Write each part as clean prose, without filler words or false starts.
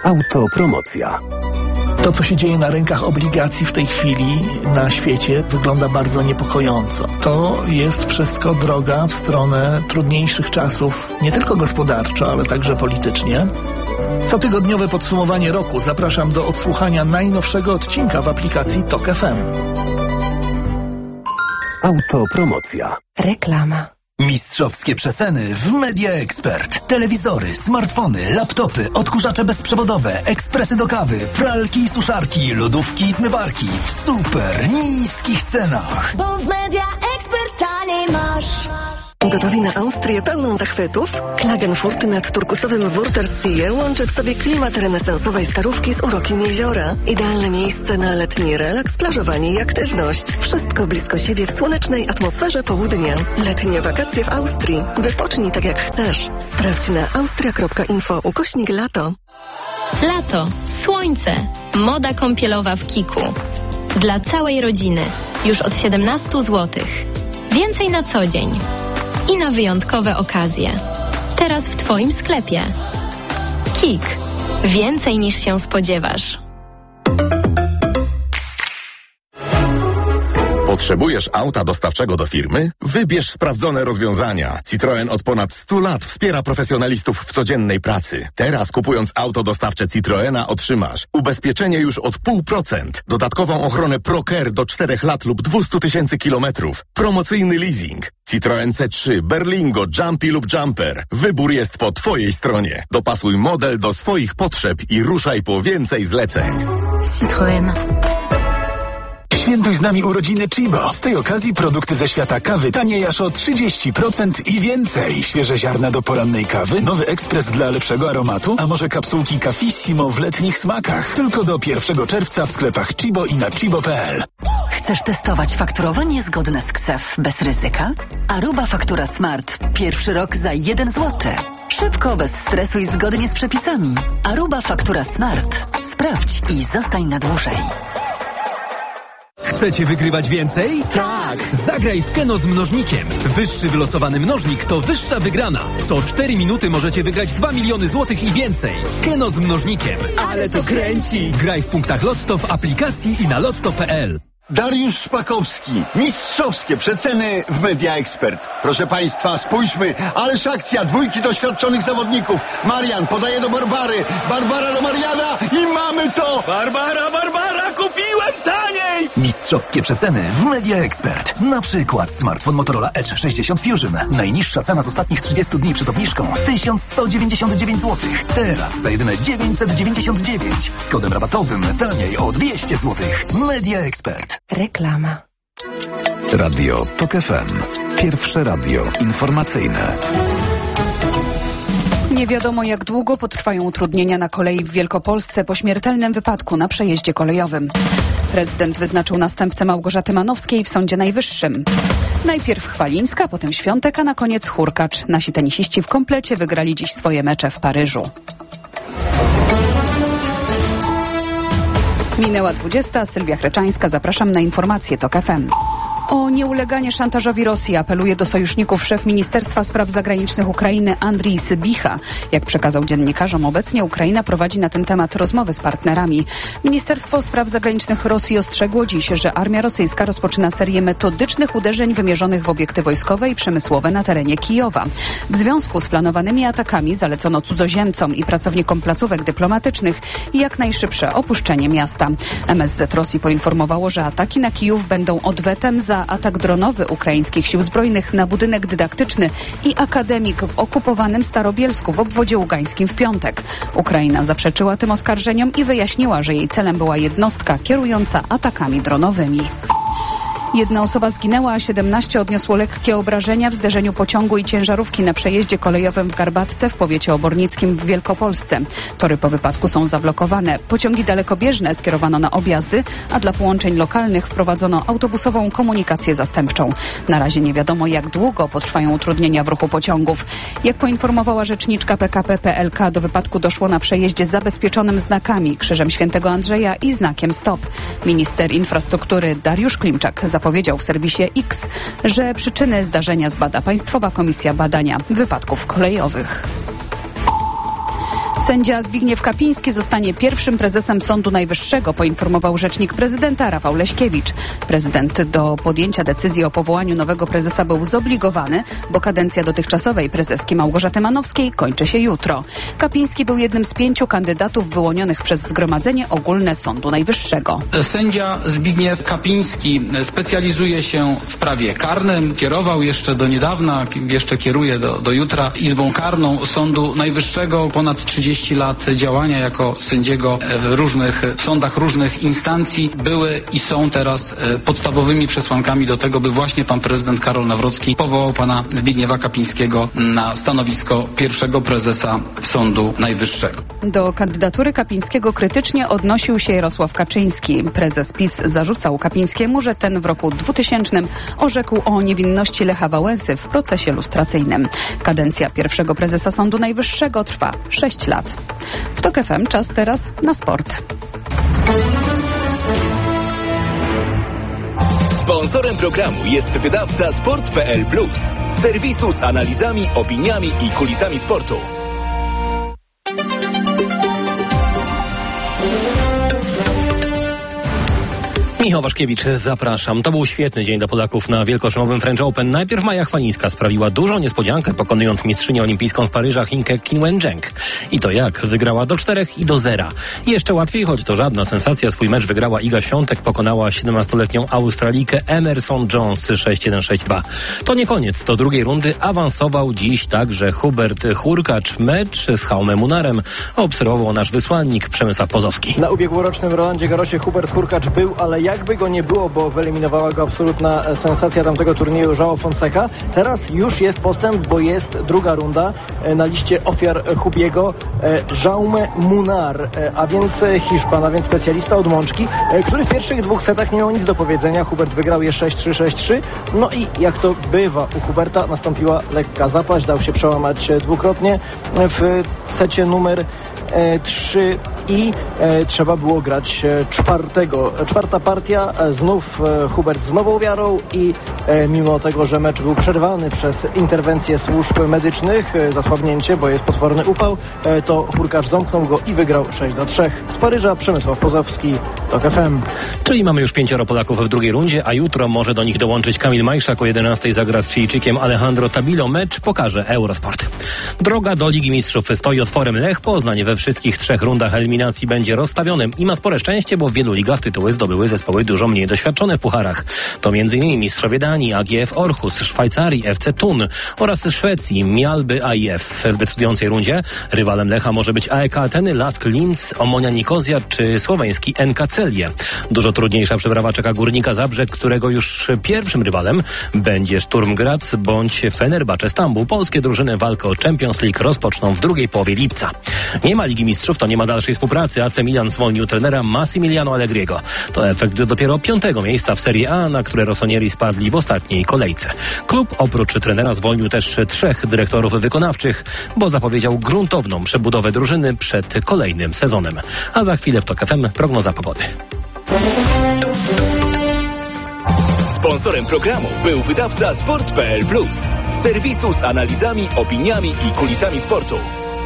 Autopromocja. To, co się dzieje na rynkach obligacji w tej chwili na świecie, wygląda bardzo niepokojąco. To jest wszystko droga w stronę trudniejszych czasów, nie tylko gospodarczo, ale także politycznie. Cotygodniowe podsumowanie roku. Zapraszam do odsłuchania najnowszego odcinka w aplikacji TOK FM. Autopromocja. Reklama. Mistrzowskie przeceny w Media Expert. Telewizory, smartfony, laptopy, odkurzacze bezprzewodowe, ekspresy do kawy, pralki i suszarki, lodówki i zmywarki w super niskich cenach. Bo w Media Expert taniej masz. Gotowi na Austrię pełną zachwytów? Klagenfurt nad turkusowym Wörthersee łączy w sobie klimat renesansowej starówki z urokiem jeziora. Idealne miejsce na letni relaks, plażowanie i aktywność. Wszystko blisko siebie w słonecznej atmosferze południa. Letnie wakacje w Austrii. Wypocznij tak jak chcesz. Sprawdź na austria.info/lato. Lato, słońce, moda kąpielowa w Kiku. Dla całej rodziny. Już od 17 zł. Więcej na co dzień. I na wyjątkowe okazje. Teraz w Twoim sklepie. KIK. Więcej niż się spodziewasz. Potrzebujesz auta dostawczego do firmy? Wybierz sprawdzone rozwiązania. Citroen od ponad 100 lat wspiera profesjonalistów w codziennej pracy. Teraz kupując auto dostawcze Citroena otrzymasz ubezpieczenie już od 0,5%, dodatkową ochronę ProCare do 4 lat lub 200 000 kilometrów, promocyjny leasing. Citroen C3, Berlingo, Jumpy lub Jumper. Wybór jest po Twojej stronie. Dopasuj model do swoich potrzeb i ruszaj po więcej zleceń. Citroen. Świętuj z nami urodziny Chibo. Z tej okazji produkty ze świata kawy taniej aż o 30% i więcej. Świeże ziarna do porannej kawy, nowy ekspres dla lepszego aromatu, a może kapsułki Cafissimo w letnich smakach. Tylko do 1 czerwca w sklepach Chibo i na chibo.pl. Chcesz testować fakturowanie zgodne z KSEF bez ryzyka? Aruba Faktura Smart. Pierwszy rok za 1 zł. Szybko, bez stresu i zgodnie z przepisami. Aruba Faktura Smart. Sprawdź i zostań na dłużej. Chcecie wygrywać więcej? Tak! Zagraj w Keno z mnożnikiem. Wyższy wylosowany mnożnik to wyższa wygrana. Co 4 minuty możecie wygrać 2 miliony złotych i więcej. Keno z mnożnikiem. Ale to kręci! Graj w punktach Lotto w aplikacji i na lotto.pl. Dariusz Szpakowski. Mistrzowskie przeceny w Media Expert. Proszę Państwa, spójrzmy. Ależ akcja. 2 doświadczonych zawodników. Marian podaje do Barbary. Barbara do Mariana i mamy to! Barbara, kupiłem taniej! Mistrzowskie przeceny w Media Expert. Na przykład smartfon Motorola Edge 60 Fusion. Najniższa cena z ostatnich 30 dni przed obniżką 1199 zł. Teraz za jedyne 999. Z kodem rabatowym taniej o 200 zł. Media Expert. Reklama. Radio TOK FM. Pierwsze radio informacyjne. Nie wiadomo, jak długo potrwają utrudnienia na kolei w Wielkopolsce po śmiertelnym wypadku na przejeździe kolejowym. Prezydent wyznaczył następcę Małgorzaty Manowskiej w Sądzie Najwyższym. Najpierw Chwalińska, potem Świątek, a na koniec Hurkacz. Nasi tenisiści w komplecie wygrali dziś swoje mecze w Paryżu. Minęła 20. Sylwia Chreczańska. Zapraszam na informacje TOK FM. O nieuleganie szantażowi Rosji apeluje do sojuszników szef Ministerstwa Spraw Zagranicznych Ukrainy Andrii Sybicha. Jak przekazał dziennikarzom, obecnie Ukraina prowadzi na ten temat rozmowy z partnerami. Ministerstwo Spraw Zagranicznych Rosji ostrzegło dziś, że armia rosyjska rozpoczyna serię metodycznych uderzeń wymierzonych w obiekty wojskowe i przemysłowe na terenie Kijowa. W związku z planowanymi atakami zalecono cudzoziemcom i pracownikom placówek dyplomatycznych jak najszybsze opuszczenie miasta. MSZ Rosji poinformowało, że ataki na Kijów będą odwetem za atak dronowy ukraińskich sił zbrojnych na budynek dydaktyczny i akademik w okupowanym Starobielsku w obwodzie ługańskim w piątek. Ukraina zaprzeczyła tym oskarżeniom i wyjaśniła, że jej celem była jednostka kierująca atakami dronowymi. Jedna osoba zginęła, a 17 odniosło lekkie obrażenia w zderzeniu pociągu i ciężarówki na przejeździe kolejowym w Garbatce w powiecie obornickim w Wielkopolsce. Tory po wypadku są zablokowane. Pociągi dalekobieżne skierowano na objazdy, a dla połączeń lokalnych wprowadzono autobusową komunikację zastępczą. Na razie nie wiadomo, jak długo potrwają utrudnienia w ruchu pociągów. Jak poinformowała rzeczniczka PKP PLK, do wypadku doszło na przejeździe zabezpieczonym znakami, krzyżem Świętego Andrzeja i znakiem STOP. Minister infrastruktury Dariusz Klimczak zapowiedział w serwisie X, że przyczyny zdarzenia zbada Państwowa Komisja Badania Wypadków Kolejowych. Sędzia Zbigniew Kapiński zostanie pierwszym prezesem Sądu Najwyższego, poinformował rzecznik prezydenta Rafał Leśkiewicz. Prezydent do podjęcia decyzji o powołaniu nowego prezesa był zobligowany, bo kadencja dotychczasowej prezeski Małgorzaty Manowskiej kończy się jutro. Kapiński był jednym z 5 kandydatów wyłonionych przez Zgromadzenie Ogólne Sądu Najwyższego. Sędzia Zbigniew Kapiński specjalizuje się w prawie karnym. Kierował jeszcze do niedawna, jeszcze kieruje do jutra Izbą Karną Sądu Najwyższego. Ponad 30 lat działania jako sędziego w sądach różnych instancji były i są teraz podstawowymi przesłankami do tego, by właśnie pan prezydent Karol Nawrocki powołał pana Zbigniewa Kapińskiego na stanowisko pierwszego prezesa Sądu Najwyższego. Do kandydatury Kapińskiego krytycznie odnosił się Jarosław Kaczyński. Prezes PiS zarzucał Kapińskiemu, że ten w roku 2000 orzekł o niewinności Lecha Wałęsy w procesie lustracyjnym. Kadencja pierwszego prezesa Sądu Najwyższego trwa 6 lat. W TOK FM czas teraz na sport. Sponsorem programu jest wydawca Sport.pl Plus, serwisu z analizami, opiniami i kulisami sportu. Michał Waszkiewicz, zapraszam. To był świetny dzień dla Polaków na wielkoszlemowym French Open. Najpierw Maja Chwalińska sprawiła dużą niespodziankę, pokonując mistrzynię olimpijską z Paryża Chinkę Qin Wencheng. I to jak? Wygrała do 4 i do 0. Jeszcze łatwiej, choć to żadna sensacja. Swój mecz wygrała Iga Świątek, pokonała 17-letnią Australijkę Emerson Jones 6-1, 6-2. To nie koniec. Do drugiej rundy awansował dziś także Hubert Hurkacz. Mecz z Jaumem Munarem obserwował nasz wysłannik Przemysław Pozowski. Na ubiegłorocznym Rolandzie Garrosie Hubert Hurkacz był, ale jakby go nie było, bo wyeliminowała go absolutna sensacja tamtego turnieju João Fonseca. Teraz już jest postęp, bo jest druga runda na liście ofiar Hubiego. Jaume Munar, a więc Hiszpan, a więc specjalista od Mączki, który w pierwszych 2 setach nie miał nic do powiedzenia. Hubert wygrał je 6-3, 6-3. No i jak to bywa u Huberta, nastąpiła lekka zapaść, dał się przełamać dwukrotnie w secie numer 3 i trzeba było grać czwartego. Czwarta partia, znów Hubert z nową wiarą i mimo tego, że mecz był przerwany przez interwencję służb medycznych, zasłabnięcie, bo jest potworny upał, to Hurkacz domknął go i wygrał 6-3. Z Paryża Przemysław Pozowski, TOK FM. Czyli mamy już 5 Polaków w drugiej rundzie, a jutro może do nich dołączyć Kamil Majszak. O 11 zagra z Chilijczykiem Alejandro Tabilo. Mecz pokaże Eurosport. Droga do Ligi Mistrzów stoi otworem. Lech Poznań we wszystkich 3 rundach eliminacji będzie rozstawionym i ma spore szczęście, bo w wielu ligach tytuły zdobyły zespoły dużo mniej doświadczone w pucharach. To m.in. mistrzowie Danii, AGF Aarhus, Szwajcarii, FC Thun oraz Szwecji, Mjällby AIF. W decydującej rundzie rywalem Lecha może być AEK Ateny, Lask Linz, Omonia Nikozja czy słoweński NK Celje. Dużo trudniejsza przeprawa czeka Górnika Zabrze, którego już pierwszym rywalem będzie Sturm Graz bądź Fenerbahce Stambuł. Polskie drużyny walkę o Champions League rozpoczną w drugiej połowie lipca. Nie ma Ligi Mistrzów, to nie ma dalszej współpracy. AC Milan zwolnił trenera Massimiliano Allegriego. To efekt dopiero 5. miejsca w Serie A, na które rossonieri spadli w ostatniej kolejce. Klub oprócz trenera zwolnił też 3 dyrektorów wykonawczych, bo zapowiedział gruntowną przebudowę drużyny przed kolejnym sezonem. A za chwilę w TOK FM prognoza pogody. Sponsorem programu był wydawca Sport.pl Plus, serwisu z analizami, opiniami i kulisami sportu.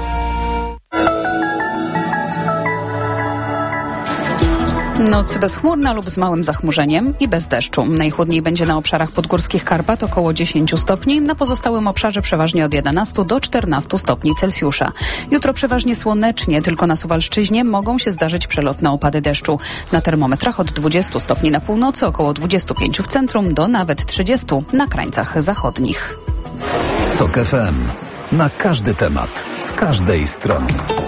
Noc bezchmurna lub z małym zachmurzeniem i bez deszczu. Najchłodniej będzie na obszarach podgórskich Karpat około 10 stopni, na pozostałym obszarze przeważnie od 11 do 14 stopni Celsjusza. Jutro przeważnie słonecznie, tylko na Suwalszczyźnie mogą się zdarzyć przelotne opady deszczu. Na termometrach od 20 stopni na północy, około 25 w centrum, do nawet 30 na krańcach zachodnich. TOK FM. Na każdy temat, z każdej strony.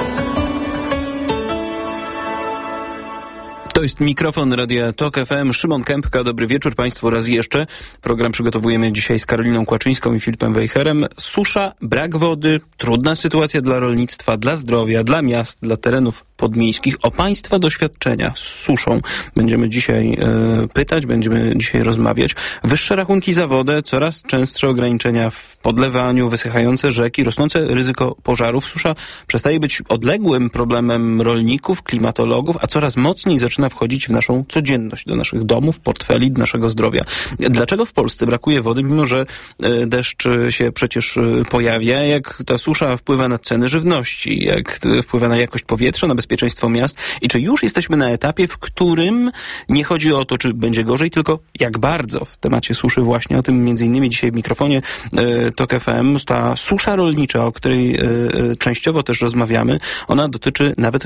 To jest mikrofon Radia TOK FM. Szymon Kępka, dobry wieczór Państwu raz jeszcze. Program przygotowujemy dzisiaj z Karoliną Kłaczyńską i Filipem Wejherem. Susza, brak wody, trudna sytuacja dla rolnictwa, dla zdrowia, dla miast, dla terenów podmiejskich. O państwa doświadczenia z suszą będziemy dzisiaj pytać, będziemy dzisiaj rozmawiać. Wyższe rachunki za wodę, coraz częstsze ograniczenia w podlewaniu, wysychające rzeki, rosnące ryzyko pożarów. Susza przestaje być odległym problemem rolników, klimatologów, a coraz mocniej zaczyna wchodzić w naszą codzienność, do naszych domów, portfeli, do naszego zdrowia. Dlaczego w Polsce brakuje wody, mimo że deszcz się przecież pojawia? Jak ta susza wpływa na ceny żywności? Jak wpływa na jakość powietrza, na bezpieczeństwo miast? I czy już jesteśmy na etapie, w którym nie chodzi o to, czy będzie gorzej, tylko jak bardzo w temacie suszy właśnie, o tym między innymi dzisiaj w mikrofonie TOK FM, ta susza rolnicza, o której częściowo też rozmawiamy, ona dotyczy nawet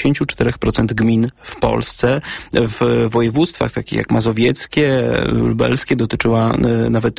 64% gmin w Polsce. W województwach takich jak mazowieckie, lubelskie dotyczyła nawet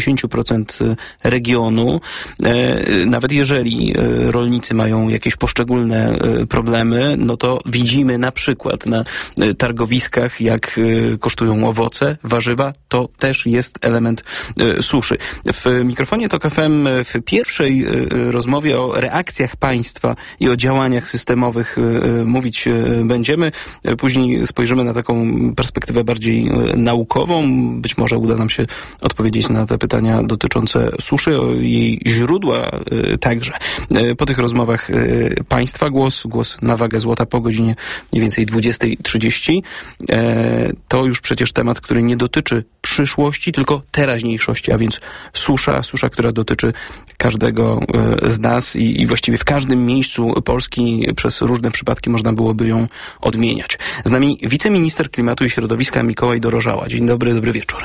90% regionu. Nawet jeżeli rolnicy mają jakieś poszczególne problemy, no to widzimy na przykład na targowiskach, jak kosztują owoce, warzywa, to też jest element suszy. W mikrofonie TOK FM w pierwszej rozmowie o reakcjach państwa i o działaniach systemowych mówić będziemy. Później spojrzymy na taką perspektywę bardziej naukową. Być może uda nam się odpowiedzieć na te pytania dotyczące suszy, o jej źródła także. Po tych rozmowach państwa głos na wagę złota po godzinie mniej więcej 20:30. To już przecież temat, który nie dotyczy przyszłości, tylko teraźniejszości, a więc susza, która dotyczy każdego z nas i właściwie w każdym miejscu Polski przez różne przypadki można byłoby ją odmieniać. Z nami wiceminister klimatu i środowiska Mikołaj Dorożała. Dzień dobry, dobry wieczór.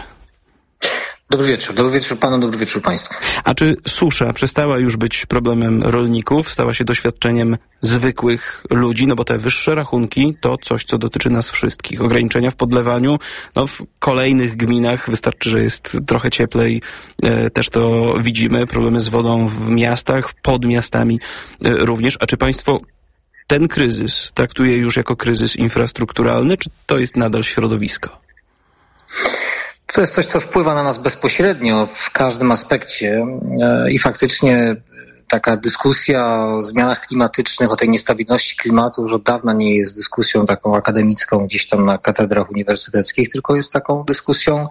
Dobry wieczór panu, dobry wieczór państwu. A czy susza przestała już być problemem rolników, stała się doświadczeniem zwykłych ludzi, no bo te wyższe rachunki to coś, co dotyczy nas wszystkich. Ograniczenia w podlewaniu, no w kolejnych gminach wystarczy, że jest trochę cieplej, też to widzimy, problemy z wodą w miastach, pod miastami również. A czy państwo ten kryzys traktuje już jako kryzys infrastrukturalny, czy to jest nadal środowisko? To jest coś, co wpływa na nas bezpośrednio w każdym aspekcie i faktycznie taka dyskusja o zmianach klimatycznych, o tej niestabilności klimatu już od dawna nie jest dyskusją taką akademicką gdzieś tam na katedrach uniwersyteckich, tylko jest taką dyskusją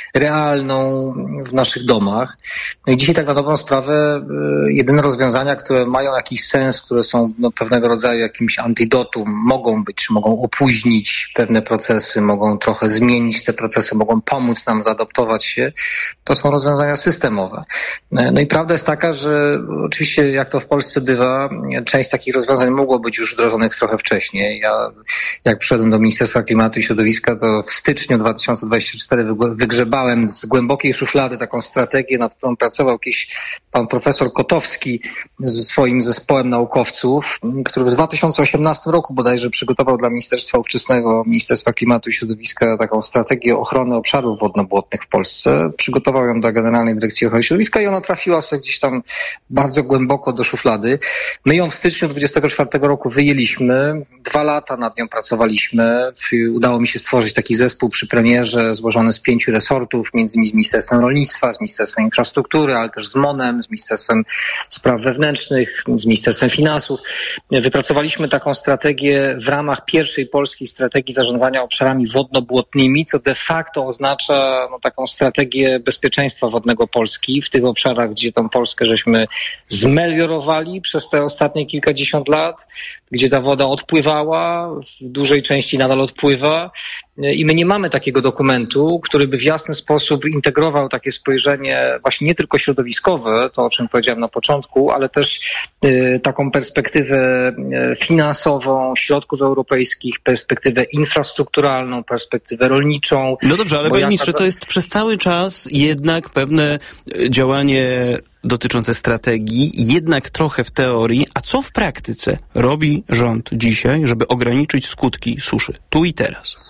realną w naszych domach. No i dzisiaj tak na dobrą sprawę jedyne rozwiązania, które mają jakiś sens, które są pewnego rodzaju jakimś antidotum, mogą opóźnić pewne procesy, mogą trochę zmienić te procesy, mogą pomóc nam zaadaptować się, to są rozwiązania systemowe. No i prawda jest taka, że oczywiście jak to w Polsce bywa, część takich rozwiązań mogło być już wdrożonych trochę wcześniej. Ja jak przyszedłem do Ministerstwa Klimatu i Środowiska, to w styczniu 2024 wygrzebałem z głębokiej szuflady taką strategię, nad którą pracował jakiś pan profesor Kotowski ze swoim zespołem naukowców, który w 2018 roku bodajże przygotował dla ówczesnego Ministerstwa Klimatu i Środowiska taką strategię ochrony obszarów wodno-błotnych w Polsce. Przygotował ją dla Generalnej Dyrekcji Ochrony Środowiska i ona trafiła sobie gdzieś tam bardzo głęboko do szuflady. My ją w styczniu 2024 roku wyjęliśmy. 2 lata nad nią pracowaliśmy. Udało mi się stworzyć taki zespół przy premierze złożony z 5 resortów, między innymi z Ministerstwem Rolnictwa, z Ministerstwem Infrastruktury, ale też z MON-em, z Ministerstwem Spraw Wewnętrznych, z Ministerstwem Finansów. Wypracowaliśmy taką strategię w ramach pierwszej polskiej strategii zarządzania obszarami wodno-błotnymi, co de facto oznacza taką strategię bezpieczeństwa wodnego Polski w tych obszarach, gdzie tą Polskę żeśmy zmeliorowali przez te ostatnie kilkadziesiąt lat, gdzie ta woda odpływała, w dużej części nadal odpływa i my nie mamy takiego dokumentu, który by w jasny sposób integrował takie spojrzenie właśnie nie tylko środowiskowe, to o czym powiedziałem na początku, ale też taką perspektywę finansową środków europejskich, perspektywę infrastrukturalną, perspektywę rolniczą. No dobrze, ale panie ministrze, to jest przez cały czas jednak pewne działanie dotyczące strategii, jednak trochę w teorii, a co w praktyce robi rząd dzisiaj, żeby ograniczyć skutki suszy tu i teraz?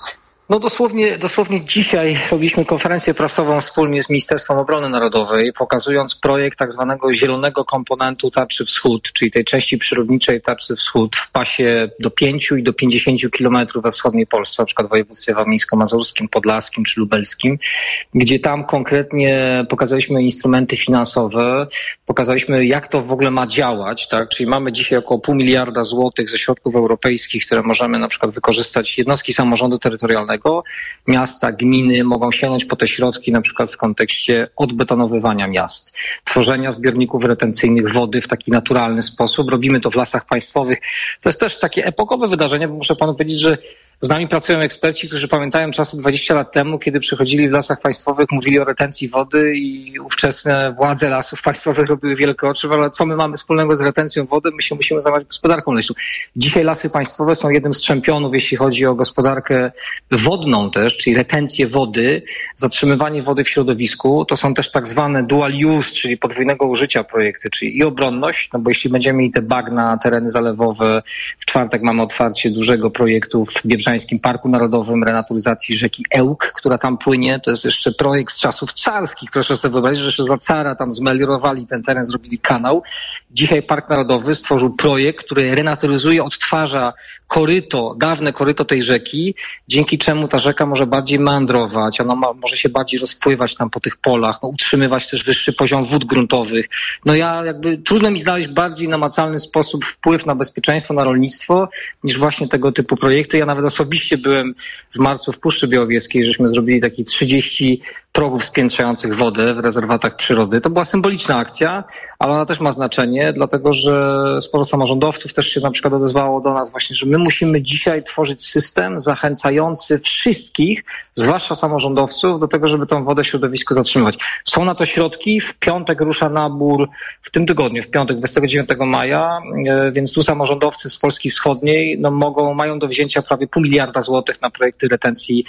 No dosłownie dzisiaj robiliśmy konferencję prasową wspólnie z Ministerstwem Obrony Narodowej, pokazując projekt tak zwanego zielonego komponentu Tarczy Wschód, czyli tej części przyrodniczej Tarczy Wschód w pasie do 5 i do 50 kilometrów we wschodniej Polsce, na przykład w województwie warmińsko-mazurskim, podlaskim czy lubelskim, gdzie tam konkretnie pokazaliśmy instrumenty finansowe, pokazaliśmy jak to w ogóle ma działać, tak? Czyli mamy dzisiaj około 0,5 miliarda złotych ze środków europejskich, które możemy na przykład wykorzystać, jednostki samorządu terytorialnego, miasta, gminy mogą sięgnąć po te środki na przykład w kontekście odbetonowywania miast, tworzenia zbiorników retencyjnych wody w taki naturalny sposób. Robimy to w Lasach Państwowych. To jest też takie epokowe wydarzenie, bo muszę panu powiedzieć, że z nami pracują eksperci, którzy pamiętają czasy 20 lat temu, kiedy przychodzili w Lasach Państwowych, mówili o retencji wody i ówczesne władze Lasów Państwowych robiły wielkie oczy, ale co my mamy wspólnego z retencją wody? My się musimy zajmować gospodarką leśną. Dzisiaj Lasy Państwowe są jednym z czempionów, jeśli chodzi o gospodarkę wodną też, czyli retencję wody, zatrzymywanie wody w środowisku. To są też tak zwane dual use, czyli podwójnego użycia projekty, czyli i obronność, no bo jeśli będziemy mieli te bagna, tereny zalewowe, w czwartek mamy otwarcie dużego projektu w Biebrzańskim Parku Narodowym renaturyzacji rzeki Ełk, która tam płynie. To jest jeszcze projekt z czasów carskich. Proszę sobie wyobrazić, że jeszcze za cara tam zmeliorowali ten teren, zrobili kanał. Dzisiaj Park Narodowy stworzył projekt, który renaturyzuje, odtwarza koryto, dawne koryto tej rzeki, dzięki czemu ta rzeka może bardziej meandrować, ona może się bardziej rozpływać tam po tych polach, no, utrzymywać też wyższy poziom wód gruntowych. No trudno mi znaleźć bardziej namacalny sposób wpływ na bezpieczeństwo, na rolnictwo, niż właśnie tego typu projekty. Ja nawet osobiście byłem w marcu w Puszczy Białowieskiej, żeśmy zrobili takie 30 progów spiętrzających wodę w rezerwatach przyrody. To była symboliczna akcja, ale ona też ma znaczenie, dlatego że sporo samorządowców też się na przykład odezwało do nas właśnie, że my musimy dzisiaj tworzyć system zachęcający wszystkich, zwłaszcza samorządowców, do tego, żeby tą wodę w środowisku zatrzymywać. Są na to środki, w piątek rusza nabór, w tym tygodniu, w piątek 29 maja, więc tu samorządowcy z Polski Wschodniej mają do wzięcia prawie 0,5 miliarda złotych na projekty retencji,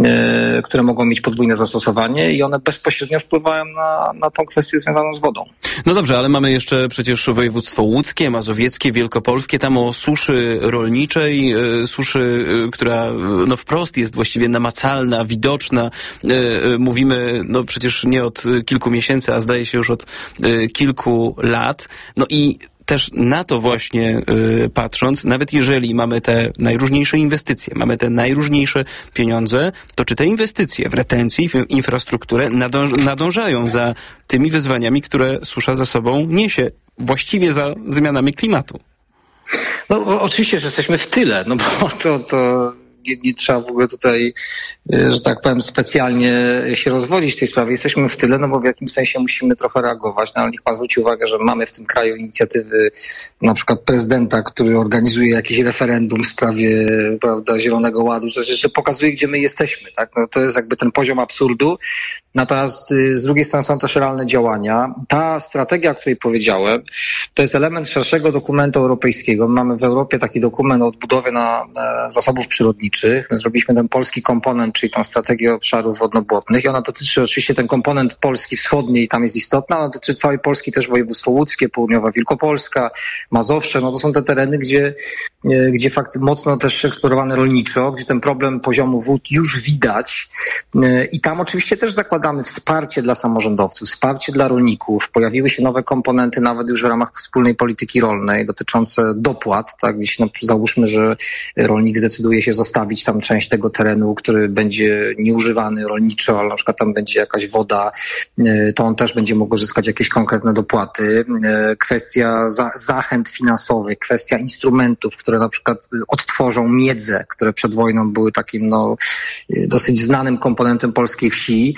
które mogą mieć podwójne zastosowanie i one bezpośrednio wpływają na tą kwestię związaną z wodą. No dobrze, ale mamy jeszcze przecież województwo łódzkie, mazowieckie, wielkopolskie, tam o suszy rolniczej, suszy, która wprost jest właściwie namacalna, widoczna. Mówimy przecież nie od kilku miesięcy, a zdaje się już od kilku lat. No i też na to właśnie patrząc, nawet jeżeli mamy te najróżniejsze inwestycje, mamy te najróżniejsze pieniądze, to czy te inwestycje w retencję, w infrastrukturę nadążają za tymi wyzwaniami, które susza za sobą niesie, właściwie za zmianami klimatu? No oczywiście, że jesteśmy w tyle, no bo to nie trzeba w ogóle tutaj, że tak powiem, specjalnie się rozwodzić w tej sprawie. Jesteśmy w tyle, no bo w jakimś sensie musimy trochę reagować. No ale niech pan zwróci uwagę, że mamy w tym kraju inicjatywy na przykład prezydenta, który organizuje jakieś referendum w sprawie, prawda, Zielonego Ładu, że pokazuje, gdzie my jesteśmy, tak? No, to jest jakby ten poziom absurdu. Natomiast z drugiej strony są też realne działania. Ta strategia, o której powiedziałem, to jest element szerszego dokumentu europejskiego. Mamy w Europie taki dokument o odbudowie zasobów przyrodniczych. My zrobiliśmy ten polski komponent, czyli tą strategię obszarów wodno-błotnych i ona dotyczy oczywiście ten komponent Polski wschodniej, tam jest istotna, ona dotyczy całej Polski, też województwo łódzkie, południowa Wielkopolska, Mazowsze, no to są te tereny, gdzie faktycznie mocno też eksplorowane rolniczo, gdzie ten problem poziomu wód już widać i tam oczywiście też zakładamy wsparcie dla samorządowców, wsparcie dla rolników, pojawiły się nowe komponenty nawet już w ramach wspólnej polityki rolnej dotyczące dopłat, tak, gdzieś załóżmy, że rolnik zdecyduje się zostawić tam część tego terenu, który będzie nieużywany rolniczo, ale na przykład tam będzie jakaś woda, to on też będzie mógł uzyskać jakieś konkretne dopłaty. Kwestia zachęt finansowych, kwestia instrumentów, które na przykład odtworzą miedzę, które przed wojną były takim dosyć znanym komponentem polskiej wsi.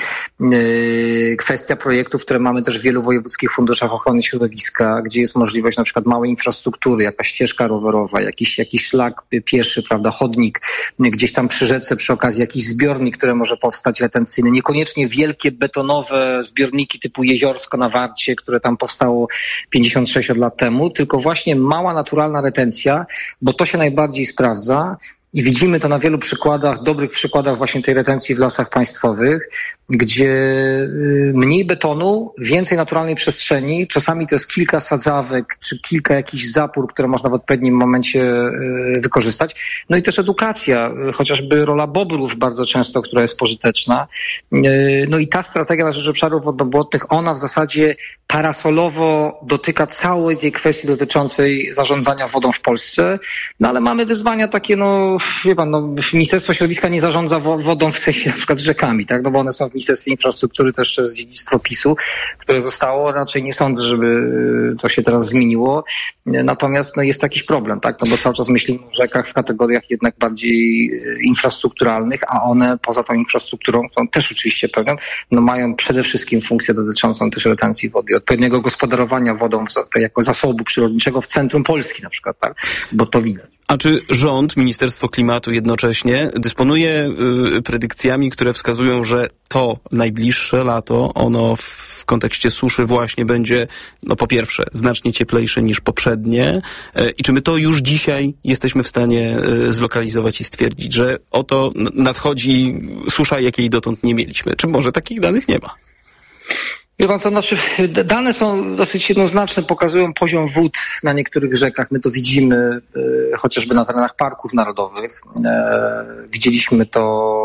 Kwestia projektów, które mamy też w wielu wojewódzkich funduszach ochrony środowiska, gdzie jest możliwość na przykład małej infrastruktury, jakaś ścieżka rowerowa, jakiś szlak pieszy, prawda, chodnik, gdzieś tam przy rzece, przy okazji jakiś zbiornik, który może powstać retencyjny. Niekoniecznie wielkie betonowe zbiorniki typu Jeziorsko na Warcie, które tam powstało 56 lat temu, tylko właśnie mała naturalna retencja, bo to się najbardziej sprawdza. I widzimy to na wielu przykładach, dobrych przykładach właśnie tej retencji w lasach państwowych, gdzie mniej betonu, więcej naturalnej przestrzeni, czasami to jest kilka sadzawek, czy kilka jakichś zapór, które można w odpowiednim momencie wykorzystać. No i też edukacja, chociażby rola bobrów bardzo często, która jest pożyteczna. No i ta strategia na rzecz obszarów wodnobłotnych, ona w zasadzie parasolowo dotyka całej tej kwestii dotyczącej zarządzania wodą w Polsce, no ale mamy wyzwania takie, no wie pan, no Ministerstwo Środowiska nie zarządza wodą w sensie na przykład rzekami, tak, no bo one są w Ministerstwie Infrastruktury, to jeszcze jest dziedzictwo PiS-u, które zostało, raczej nie sądzę, żeby to się teraz zmieniło, natomiast no jest jakiś problem, tak, no bo cały czas myślimy o rzekach w kategoriach jednak bardziej infrastrukturalnych, a one poza tą infrastrukturą, którą też oczywiście pewien, no mają przede wszystkim funkcję dotyczącą też retencji wody, odpowiedniego gospodarowania wodą jako zasobu przyrodniczego w centrum Polski na przykład, tak, bo to widać. A czy rząd, Ministerstwo Klimatu jednocześnie dysponuje predykcjami, które wskazują, że to najbliższe lato, ono w kontekście suszy właśnie będzie, no po pierwsze, znacznie cieplejsze niż poprzednie i czy my to już dzisiaj jesteśmy w stanie zlokalizować i stwierdzić, że oto nadchodzi susza, jakiej dotąd nie mieliśmy? Czy może takich danych nie ma? Wie pan co, znaczy dane są dosyć jednoznaczne, pokazują poziom wód na niektórych rzekach. My to widzimy chociażby na terenach parków narodowych. Widzieliśmy to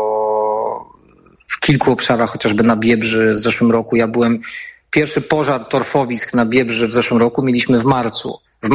w kilku obszarach, chociażby na Biebrzy w zeszłym roku. Pierwszy pożar torfowisk na Biebrzy w zeszłym roku mieliśmy w marcu.